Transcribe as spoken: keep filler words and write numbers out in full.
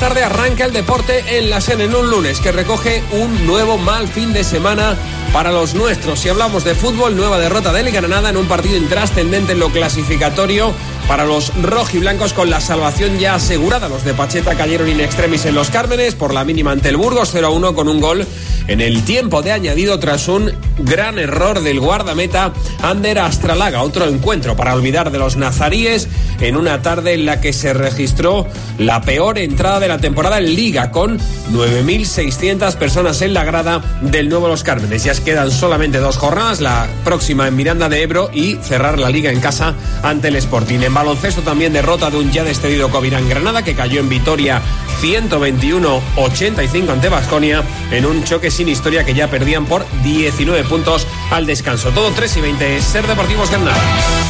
tarde arranca el deporte en la S E N en un lunes que recoge un nuevo mal fin de semana para los nuestros. Si hablamos de fútbol, nueva derrota del Granada en un partido intrascendente en lo clasificatorio para los rojiblancos, con la salvación ya asegurada. Los de Pacheta cayeron in extremis en Los Cármenes por la mínima ante el Burgos, cero a uno, con un gol en el tiempo de añadido tras un gran error del guardameta Ander Astralaga. Otro encuentro para olvidar de los nazaríes en una tarde en la que se registró la peor entrada de la temporada en Liga, con nueve mil seiscientas personas en la grada del nuevo Los Cármenes. Ya quedan solamente dos jornadas, la próxima en Miranda de Ebro y cerrar la Liga en casa ante el Sporting. En baloncesto también derrota de un ya despedido Covirán Granada, que cayó en Vitoria ciento veintiuno a ochenta y cinco ante Baskonia en un choque sin historia que ya perdían por diecinueve puntos al descanso. Todo tres y veinte, Ser Deportivos Granada.